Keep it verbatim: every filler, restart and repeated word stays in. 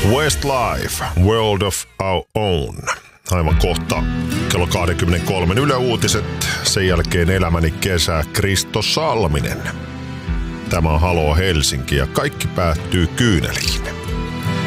Westlife, World of Our Own. Aivan kohta kello kaksikymmentäkolme Yle Uutiset, sen jälkeen Elämäni kesä, Kristo Salminen. Tämä on Haloo Helsinki ja kaikki päättyy kyyneliin.